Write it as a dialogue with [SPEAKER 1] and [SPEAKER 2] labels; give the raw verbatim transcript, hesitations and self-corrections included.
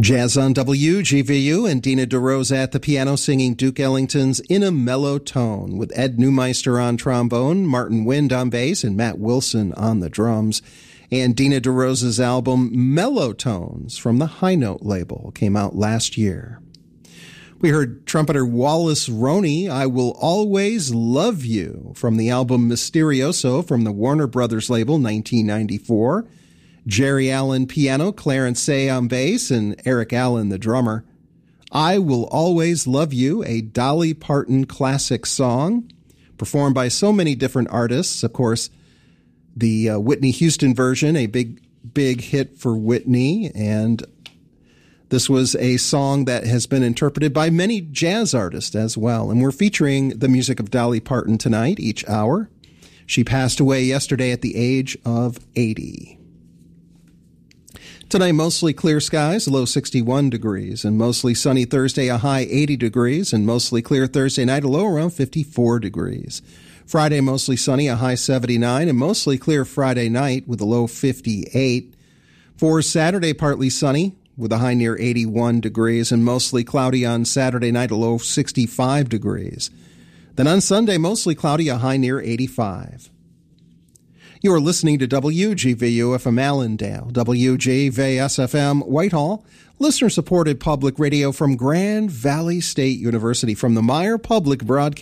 [SPEAKER 1] Jazz on W G V U and Dina DeRosa at the piano singing Duke Ellington's In a Mellow Tone with Ed Neumeister on trombone, Martin Wind on bass, and Matt Wilson on the drums. And Dina DeRosa's album Mellow Tones from the High Note label came out last year. We heard trumpeter Wallace Roney, I Will Always Love You, from the album Mysterioso from the Warner Brothers label, nineteen ninety-four. Jerry Allen piano, Clarence Say on bass, and Eric Allen the drummer. I Will Always Love You, a Dolly Parton classic song, performed by so many different artists. Of course, the uh, Whitney Houston version, a big, big hit for Whitney, and this was a song that has been interpreted by many jazz artists as well. And we're featuring the music of Dolly Parton tonight, each hour. She passed away yesterday at the age of eighty. Tonight, mostly clear skies, a low sixty-one degrees, and mostly sunny Thursday, a high eighty degrees, and mostly clear Thursday night, a low around fifty-four degrees. Friday, mostly sunny, a high seventy-nine, and mostly clear Friday night with a low fifty-eight. For Saturday, partly sunny with a high near eighty-one degrees, and mostly cloudy on Saturday night, a low sixty-five degrees. Then on Sunday, mostly cloudy, a high near eighty-five. You are listening to W G V U F M Allendale, W G V S F M Whitehall, listener-supported public radio from Grand Valley State University from the Meyer Public Broadcast